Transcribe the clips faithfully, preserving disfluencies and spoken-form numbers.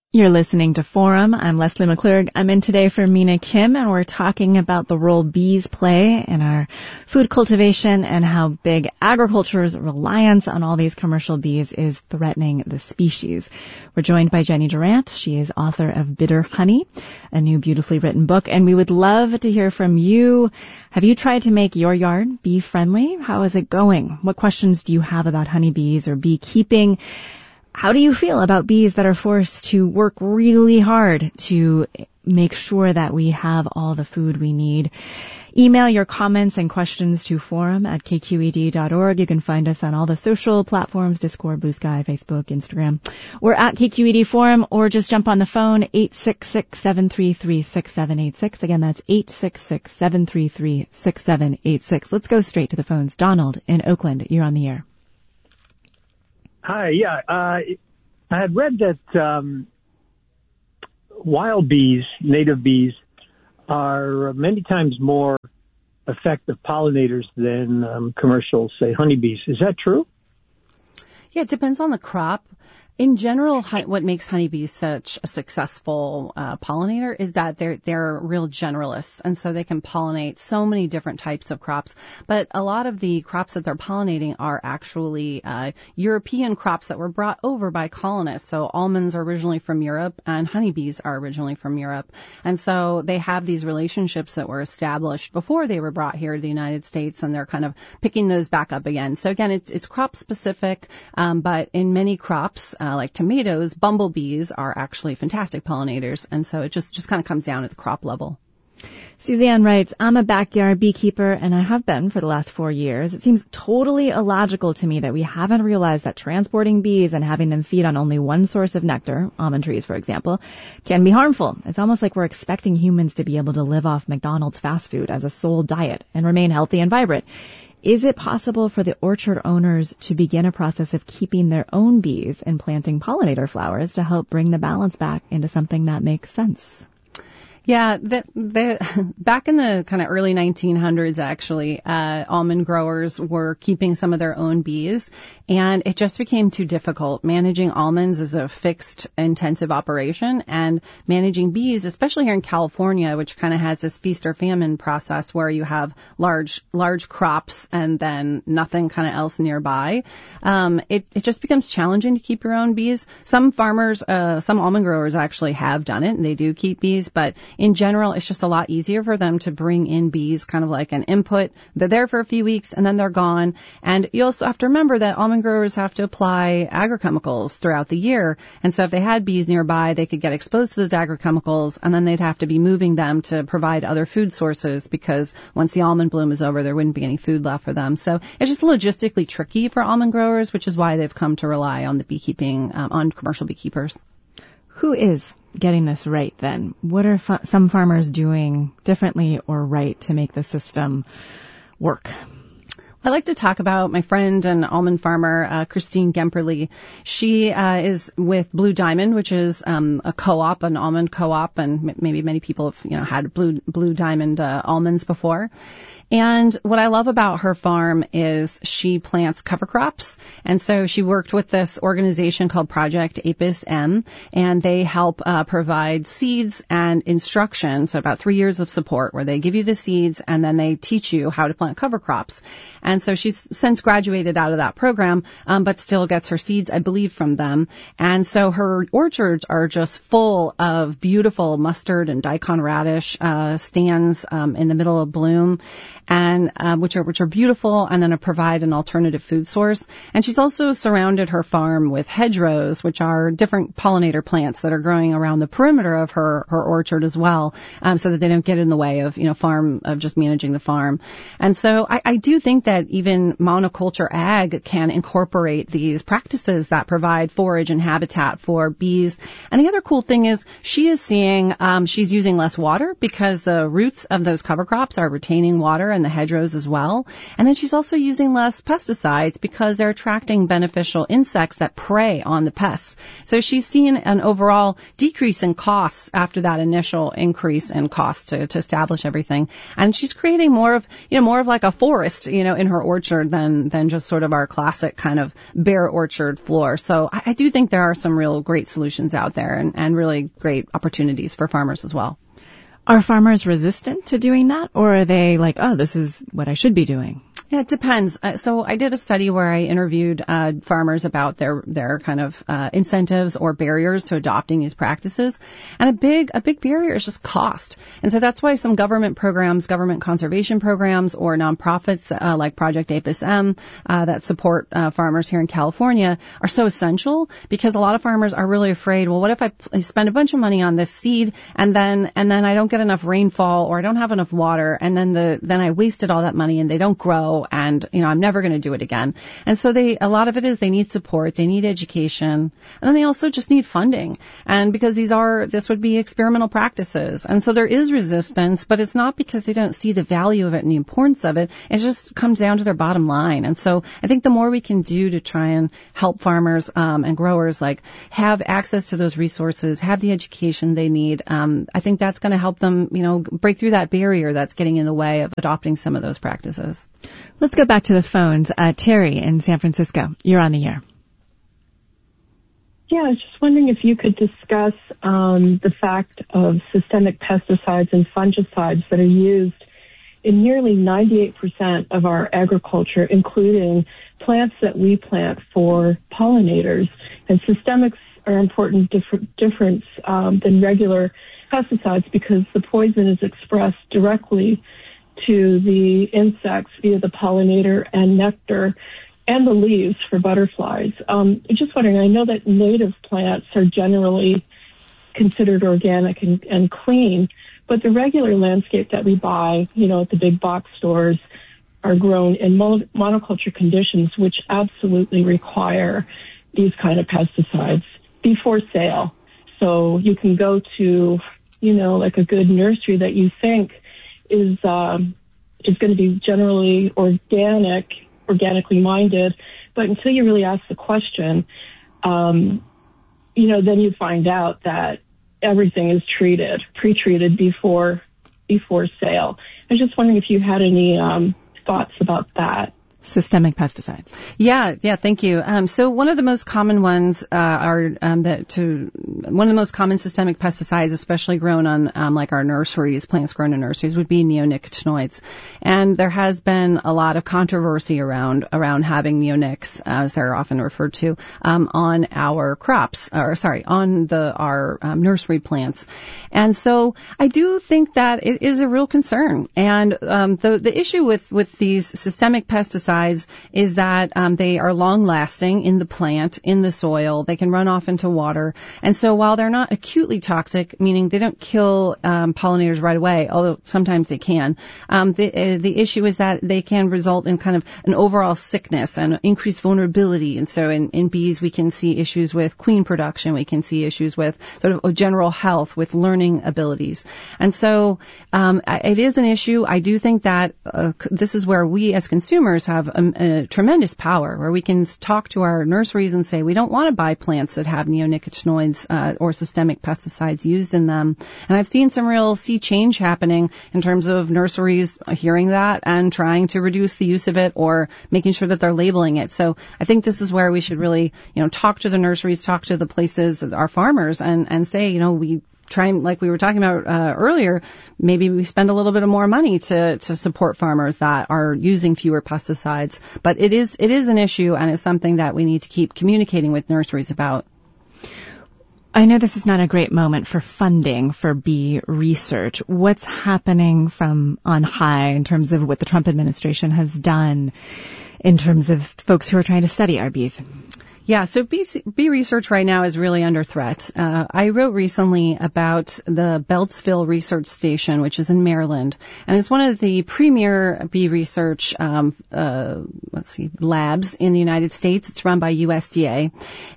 You're listening to Forum. I'm Leslie McClurg. I'm in today for Mina Kim, and we're talking about the role bees play in our food cultivation and how big agriculture's reliance on all these commercial bees is threatening the species. We're joined by Jenny Durant. She is author of Bitter Honey, a new beautifully written book, and we would love to hear from you. Have you tried to make your yard bee-friendly? How is it going? What questions do you have about honeybees or beekeeping? How do you feel about bees that are forced to work really hard to make sure that we have all the food we need? Email your comments and questions to forum at k q e d dot org. You can find us on all the social platforms, Discord, Blue Sky, Facebook, Instagram. We're at K Q E D Forum, or just jump on the phone, eight six six, seven three three, six seven eight six. Again, that's eight six six, seven three three, six seven eight six. Let's go straight to the phones. Donald in Oakland, you're on the air. Hi, yeah. Uh, I had read that um, wild bees, native bees, are many times more effective pollinators than um, commercial, say, honeybees. Is that true? Yeah, it depends on the crop. In general, what makes honeybees such a successful uh, pollinator is that they're they're real generalists, and so they can pollinate so many different types of crops. But a lot of the crops that they're pollinating are actually uh, European crops that were brought over by colonists. So almonds are originally from Europe, and honeybees are originally from Europe. And so they have these relationships that were established before they were brought here to the United States, and they're kind of picking those back up again. So again, it's, it's crop specific, um, but in many crops, Uh, like tomatoes, bumblebees are actually fantastic pollinators, and so it just, just kind of comes down at the crop level. Suzanne writes, I'm a backyard beekeeper, and I have been for the last four years. It seems totally illogical to me that we haven't realized that transporting bees and having them feed on only one source of nectar, almond trees, for example, can be harmful. It's almost like we're expecting humans to be able to live off McDonald's fast food as a sole diet and remain healthy and vibrant. Is it possible for the orchard owners to begin a process of keeping their own bees and planting pollinator flowers to help bring the balance back into something that makes sense? Yeah, the, the, back in the kind of early nineteen hundreds, actually, uh, almond growers were keeping some of their own bees, and it just became too difficult. Managing almonds is a fixed, intensive operation, and managing bees, especially here in California, which kind of has this feast or famine process where you have large, large crops and then nothing kind of else nearby. Um, it, it just becomes challenging to keep your own bees. Some farmers, uh, some almond growers actually have done it, and they do keep bees, but in general, it's just a lot easier for them to bring in bees, kind of like an input. They're there for a few weeks and then they're gone. And you also have to remember that almond growers have to apply agrochemicals throughout the year. And so if they had bees nearby, they could get exposed to those agrochemicals, and then they'd have to be moving them to provide other food sources, because once the almond bloom is over, there wouldn't be any food left for them. So it's just logistically tricky for almond growers, which is why they've come to rely on the beekeeping, um, on commercial beekeepers. Who is getting this right then? What are fa- some farmers doing differently or right to make the system work? I like to talk about my friend and almond farmer, uh, Christine Gemperle. She uh, is with Blue Diamond, which is um, a co-op, an almond co-op, and m- maybe many people have, you know, had Blue Blue Diamond uh, almonds before. And what I love about her farm is she plants cover crops. And so she worked with this organization called Project Apis M, and they help uh, provide seeds and instruction. So about three years of support where they give you the seeds and then they teach you how to plant cover crops. And so she's since graduated out of that program, um, but still gets her seeds, I believe, from them. And so her orchards are just full of beautiful mustard and daikon radish uh, stands um, in the middle of bloom, and uh, which are which are beautiful, and then provide an alternative food source. And she's also surrounded her farm with hedgerows, which are different pollinator plants that are growing around the perimeter of her her orchard as well, um, so that they don't get in the way of you know farm of just managing the farm. And so I, I do think that even monoculture ag can incorporate these practices that provide forage and habitat for bees. And the other cool thing is she is seeing um, she's using less water because the roots of those cover crops are retaining water, and the hedgerows as well. And then she's also using less pesticides because they're attracting beneficial insects that prey on the pests. So she's seen an overall decrease in costs after that initial increase in cost to, to establish everything. And she's creating more of, you know, more of like a forest, you know, in her orchard than, than just sort of our classic kind of bare orchard floor. So I, I do think there are some real great solutions out there and, and really great opportunities for farmers as well. Are farmers resistant to doing that, or are they like, oh, this is what I should be doing? Yeah, it depends. Uh, so I did a study where I interviewed uh, farmers about their their kind of uh, incentives or barriers to adopting these practices, and a big a big barrier is just cost. And so that's why some government programs, government conservation programs, or nonprofits uh, like Project APIS M uh, that support uh, farmers here in California are so essential, because a lot of farmers are really afraid. Well, what if I, I spend a bunch of money on this seed and then and then I don't get enough rainfall, or I don't have enough water, and then the then I wasted all that money and they don't grow. And, you know, I'm never going to do it again. And so they, a lot of it is they need support, they need education, and then they also just need funding. And because these are, this would be experimental practices. And so there is resistance, but it's not because they don't see the value of it and the importance of it. It just comes down to their bottom line. And so I think the more we can do to try and help farmers, um, and growers, like, have access to those resources, have the education they need, um, I think that's going to help them, you know, break through that barrier that's getting in the way of adopting some of those practices. Let's go back to the phones. Uh, Terry in San Francisco, you're on the air. Yeah, I was just wondering if you could discuss um, the fact of systemic pesticides and fungicides that are used in nearly ninety-eight percent of our agriculture, including plants that we plant for pollinators. And systemics are important different difference um, than regular pesticides because the poison is expressed directly to the insects via the pollinator and nectar and the leaves for butterflies. Um, I'm just wondering, I know that native plants are generally considered organic and, and clean, but the regular landscape that we buy, you know, at the big box stores are grown in mon- monoculture conditions, which absolutely require these kind of pesticides before sale. So you can go to, you know, like a good nursery that you think is um, is going to be generally organic, organically minded, but until you really ask the question, um, you know, then you find out that everything is treated, pre-treated before before sale. I was just wondering if you had any um, thoughts about that. Systemic pesticides. Yeah, yeah, thank you. Um, so one of the most common ones uh, are um, that to one of the most common systemic pesticides, especially grown on um, like our nurseries, plants grown in nurseries, would be neonicotinoids. And there has been a lot of controversy around around having neonics, as they're often referred to, um, on our crops, or sorry, on the our um, nursery plants. And so I do think that it is a real concern. And um, the the issue with with these systemic pesticides is that um, they are long-lasting in the plant, in the soil. They can run off into water. And so while they're not acutely toxic, meaning they don't kill um, pollinators right away, although sometimes they can, um, the, uh, the issue is that they can result in kind of an overall sickness and increased vulnerability. And so in, in bees, we can see issues with queen production. We can see issues with sort of general health, with learning abilities. And so um, it is an issue. I do think that uh, this is where we as consumers have have a, a tremendous power, where we can talk to our nurseries and say we don't want to buy plants that have neonicotinoids uh, or systemic pesticides used in them. And I've seen some real sea change happening in terms of nurseries hearing that and trying to reduce the use of it or making sure that they're labeling it. So I think this is where we should really, you know, talk to the nurseries, talk to the places, our farmers, and, and say, you know, we try and, like we were talking about uh, earlier, maybe we spend a little bit of more money to, to support farmers that are using fewer pesticides. But it is it is an issue, and it's something that we need to keep communicating with nurseries about. I know this is not a great moment for funding for bee research. What's happening from on high in terms of what the Trump administration has done in terms of folks who are trying to study our bees? Yeah, so bee, bee research right now is really under threat. Uh, I wrote recently about the Beltsville Research Station, which is in Maryland, and it's one of the premier bee research um, uh, let's see labs in the United States. It's run by U S D A,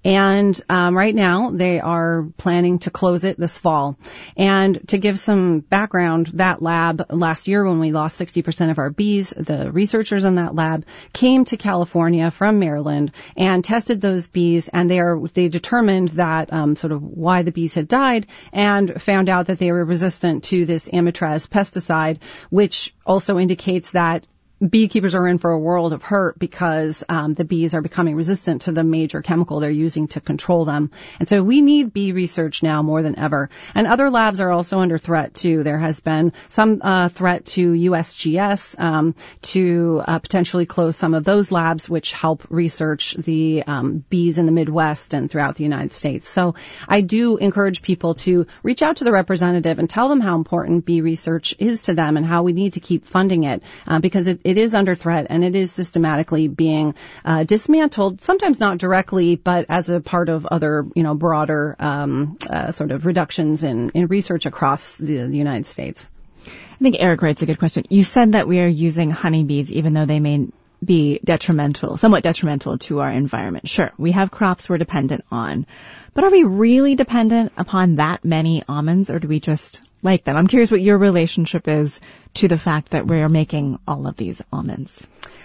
and um, right now they are planning to close it this fall. And to give some background, that lab last year, when we lost sixty percent of our bees, the researchers in that lab came to California from Maryland and tested those bees, and they are they determined that um, sort of why the bees had died, and found out that they were resistant to this Amitraz pesticide, which also indicates that beekeepers are in for a world of hurt because um, the bees are becoming resistant to the major chemical they're using to control them. And so we need bee research now more than ever. And other labs are also under threat, too. There has been some uh, threat to U S G S um, to uh, potentially close some of those labs, which help research the um, bees in the Midwest and throughout the United States. So I do encourage people to reach out to the representative and tell them how important bee research is to them and how we need to keep funding it, uh, because it It is under threat, and it is systematically being uh, dismantled, sometimes not directly, but as a part of other, you know, broader um, uh, sort of reductions in, in research across the, the United States. I think Eric writes a good question. You said that we are using honeybees, even though they may be detrimental, somewhat detrimental to our environment. Sure, we have crops we're dependent on, but are we really dependent upon that many almonds, or do we just like them? I'm curious what your relationship is to the fact that we're making all of these almonds.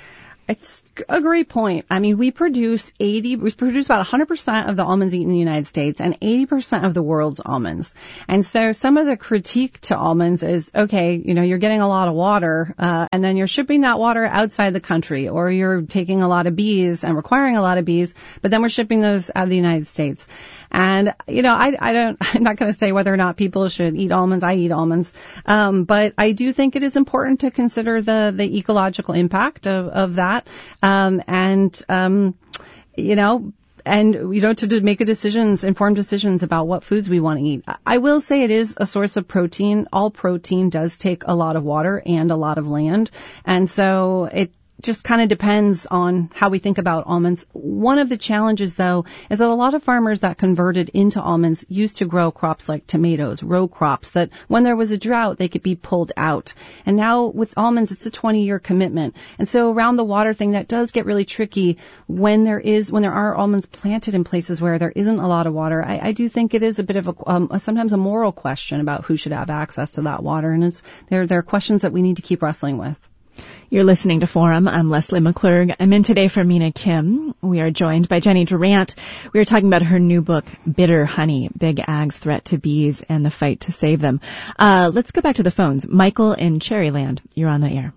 It's a great point. I mean, we produce eighty, we produce about one hundred percent of the almonds eaten in the United States and eighty percent of the world's almonds. And so some of the critique to almonds is, okay, you know, you're getting a lot of water, uh, and then you're shipping that water outside the country, or you're taking a lot of bees and requiring a lot of bees, but then we're shipping those out of the United States. And, you know, I, I don't, I'm not going to say whether or not people should eat almonds. I eat almonds. Um, but I do think it is important to consider the, the ecological impact of, of that. Um, and, um, you know, and, you know, to make a decisions, informed decisions about what foods we want to eat. I will say it is a source of protein. All protein does take a lot of water and a lot of land. And so it, just kind of depends on how we think about almonds. One of the challenges, though, is that a lot of farmers that converted into almonds used to grow crops like tomatoes, row crops, that when there was a drought, they could be pulled out. And now with almonds, it's a twenty-year commitment. And so around the water thing, that does get really tricky when there is, when there are almonds planted in places where there isn't a lot of water. I, I do think it is a bit of a, um, a, sometimes a moral question about who should have access to that water. And it's, there, there are questions that we need to keep wrestling with. You're listening to Forum. I'm Leslie McClurg. I'm in today for Mina Kim. We are joined by Jenny Durant. We are talking about her new book, Bitter Honey, Big Ag's Threat to Bees and the Fight to Save Them. Uh, let's go back to the phones. Michael in Cherryland, you're on the air.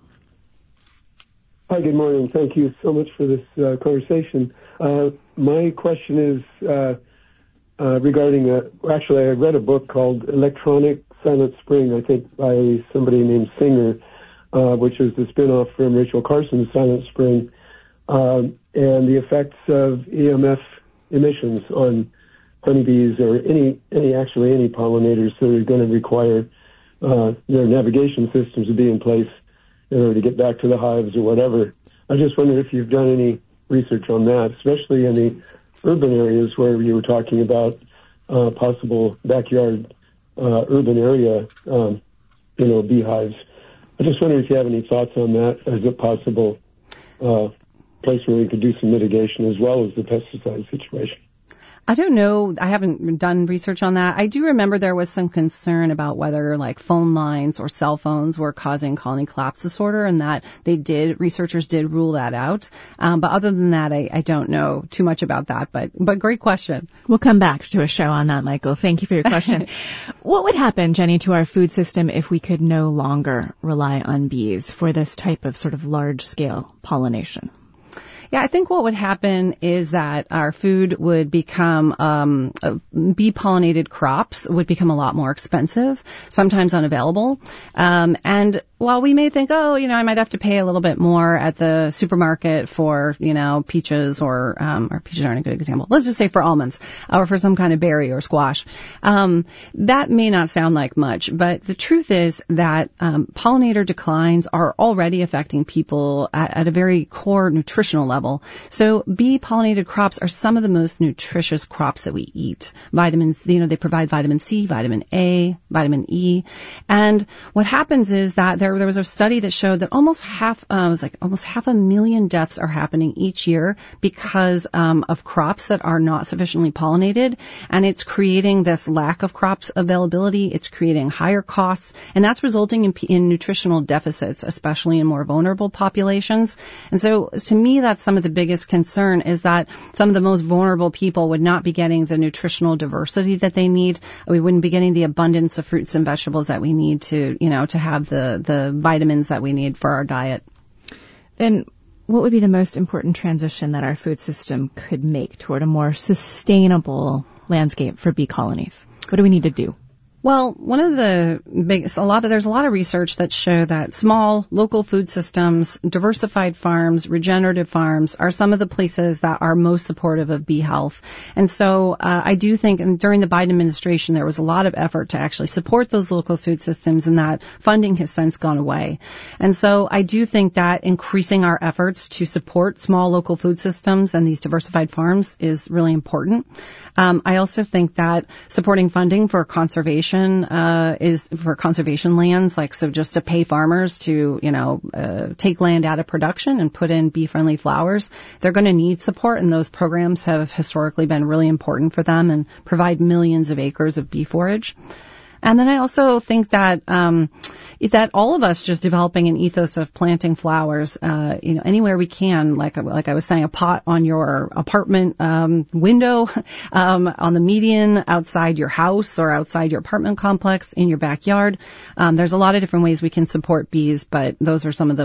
Hi, good morning. Thank you so much for this uh, conversation. Uh, my question is uh, uh, regarding, uh, actually, I read a book called Electronic Silent Spring, I think by somebody named Singer, Uh, which is the spin-off from Rachel Carson's Silent Spring, um, and the effects of E M F emissions on honeybees or any, any actually any pollinators that are going to require uh, their navigation systems to be in place in order to get back to the hives or whatever. I just wonder if you've done any research on that, especially in the urban areas where you were talking about uh, possible backyard uh, urban area, um, you know, beehives. I just wonder if you have any thoughts on that as a possible uh, place where we could do some mitigation as well as the pesticide situation. I don't know. I haven't done research on that. I do remember there was some concern about whether like phone lines or cell phones were causing colony collapse disorder, and that they did, researchers did rule that out. Um, but other than that, I, I don't know too much about that, but, but great question. We'll come back to a show on that, Michael. Thank you for your question. What would happen, Jenny, to our food system if we could no longer rely on bees for this type of sort of large scale pollination? Yeah, I think what would happen is that our food would become, um, uh, bee-pollinated crops would become a lot more expensive, sometimes unavailable. Um, and while we may think, oh, you know, I might have to pay a little bit more at the supermarket for, you know, peaches or, um, or peaches aren't a good example. Let's just say for almonds or for some kind of berry or squash. Um, that may not sound like much, but the truth is that, um, pollinator declines are already affecting people at, at a very core nutritional level. So bee pollinated crops are some of the most nutritious crops that we eat. Vitamins, you know, they provide vitamin C, vitamin A, vitamin E. And what happens is that There, there was a study that showed that almost half, uh, it was like almost half a million deaths are happening each year because um, of crops that are not sufficiently pollinated, and it's creating this lack of crops availability. It's creating higher costs, and that's resulting in, in nutritional deficits, especially in more vulnerable populations. And so, to me, that's some of the biggest concern is that some of the most vulnerable people would not be getting the nutritional diversity that they need. We wouldn't be getting the abundance of fruits and vegetables that we need to, you know, to have the the the vitamins that we need for our diet. Then what would be the most important transition that our food system could make toward a more sustainable landscape for bee colonies? What do we need to do? Well, one of the biggest, a lot of, there's a lot of research that show that small local food systems, diversified farms, regenerative farms are some of the places that are most supportive of bee health. And so, uh, I do think and during the Biden administration, there was a lot of effort to actually support those local food systems, and that funding has since gone away. And so I do think that increasing our efforts to support small local food systems and these diversified farms is really important. Um, I also think that supporting funding for conservation Uh, is for conservation lands, like so just to pay farmers to, you know, uh, take land out of production and put in bee-friendly flowers. They're going to need support, and those programs have historically been really important for them and provide millions of acres of bee forage. And then I also think that um, that all of us just developing an ethos of planting flowers, uh, you know, anywhere we can, like like I was saying, a pot on your apartment um, window, um, on the median, outside your house or outside your apartment complex, in your backyard. Um, there's a lot of different ways we can support bees, but those are some of the